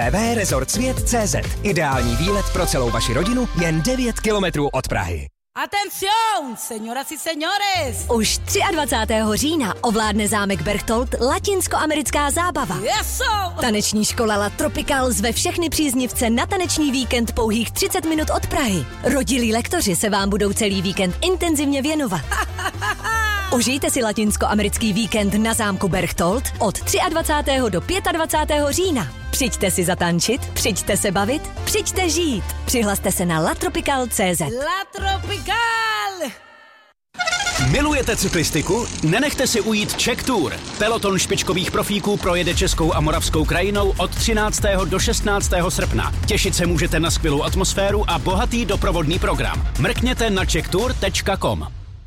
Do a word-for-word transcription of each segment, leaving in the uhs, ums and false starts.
w Resort Svět tečka cé zet. Ideální výlet pro celou vaši rodinu jen devět kilometrů od Prahy. Atención, señoras y señores! Už dvacátého třetího října ovládne zámek Berchtold latinskoamerická zábava. Eso! Taneční škola La Tropical zve všechny příznivce na taneční víkend pouhých třicet minut od Prahy. Rodilí lektoři se vám budou celý víkend intenzivně věnovat. Užijte si latinskoamerický víkend na zámku Berchtold od dvacátého třetího do dvacátého pátého října. Přijďte si zatančit, přijďte se bavit, přijďte žít. Přihlaste se na latropical tečka cé zet. La Tropical! Milujete cyklistiku? Nenechte si ujít Czech Tour. Peloton špičkových profíků projede českou a moravskou krajinou od třináctého do šestnáctého srpna. Těšit se můžete na skvělou atmosféru a bohatý doprovodný program. Mrkněte na czech tour tečka com.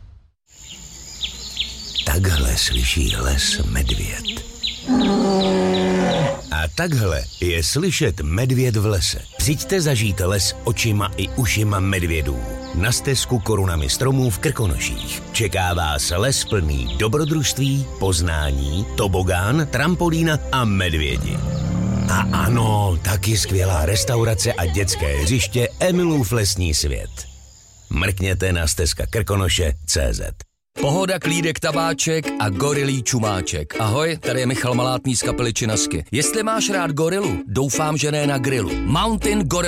Takhle slyší les medvěd. A takhle je slyšet medvěd v lese. Přijďte zažít les očima i ušima medvědů. Na stezku korunami stromů v Krkonoších. Čeká vás les plný dobrodružství, poznání, tobogán, trampolína a medvědi. A ano, taky skvělá restaurace a dětské hřiště Emilův lesní svět. Mrkněte na stezka krkonoše tečka cé zet. Pohoda, klídek, tabáček a gorilí čumáček. Ahoj, tady je Michal Malátný z kapely Činasky. Jestli máš rád gorilu, doufám, že ne na grilu. Mountain Gorilla